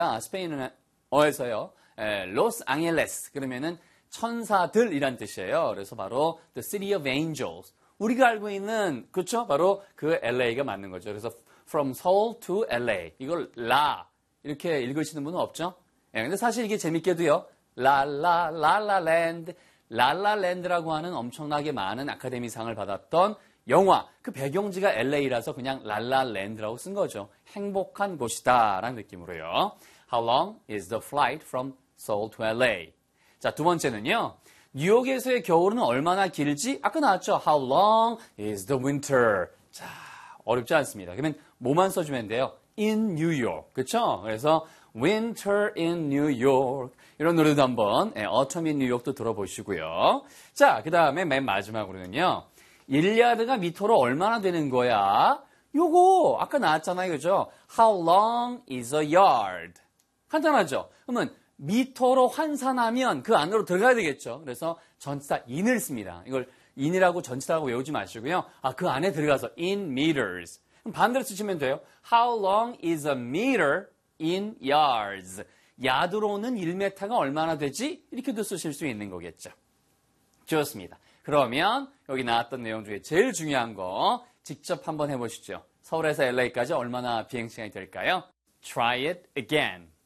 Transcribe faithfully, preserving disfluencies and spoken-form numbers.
스페인어에서요. 로스 앙헬레스 그러면은 천사들이란 뜻이에요. 그래서 바로 the city of angels. 우리가 알고 있는 그렇죠? 바로 그 엘에이가 맞는 거죠. 그래서 from Seoul to 엘에이. 이걸 라 이렇게 읽으시는 분은 없죠? 예, 근데 사실 이게 재밌게도요. 라라 라라랜드 라라랜드라고 하는 엄청나게 많은 아카데미상을 받았던 영화 그 배경지가 엘에이라서 그냥 라라랜드라고 쓴 거죠. 행복한 곳이다 라는 느낌으로요. How long is the flight from Seoul to 엘에이? 자, 두 번째는요. 뉴욕에서의 겨울은 얼마나 길지? 아까 나왔죠. How long is the winter? 자, 어렵지 않습니다. 그러면 뭐만 써주면 돼요? In New York. 그렇죠? 그래서 Winter in New York. 이런 노래도 한번 예, Autumn in New York도 들어보시고요. 자, 그 다음에 맨 마지막으로는요. 일 야드가 미터로 얼마나 되는 거야? 요거 아까 나왔잖아요. 그죠? How long is a yard? 간단하죠? 그러면 미터로 환산하면 그 안으로 들어가야 되겠죠. 그래서 전치사 in을 씁니다. 이걸 in이라고 전치사라고 외우지 마시고요. 아, 그 안에 들어가서 in meters. 그럼 반대로 쓰시면 돼요. How long is a meter in yards? 야드로는 일 미터가 얼마나 되지? 이렇게도 쓰실 수 있는 거겠죠. 좋습니다. 그러면 여기 나왔던 내용 중에 제일 중요한 거 직접 한번 해보시죠. 서울에서 엘에이까지 얼마나 비행시간이 될까요? Try it again.